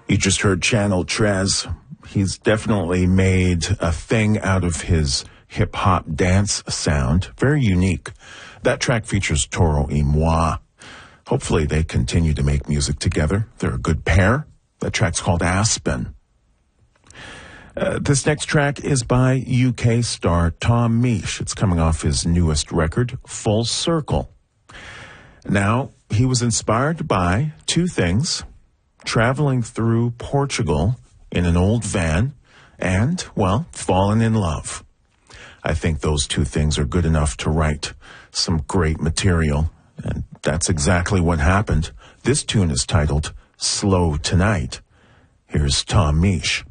You just heard Channel Tres. He's definitely made a thing out of his hip-hop dance sound. Very unique. That track features Toro y Moi. Hopefully they continue to make music together. They're a good pair. That track's called Aspen. This next track is by UK star Tom Misch. It's coming off his newest record, Full Circle. Now, he was inspired by two things: traveling through Portugal in an old van and, well, falling in love. I think those two things are good enough to write some great material, and that's exactly what happened. This tune is titled Slow Tonight. Here's Tom Misch.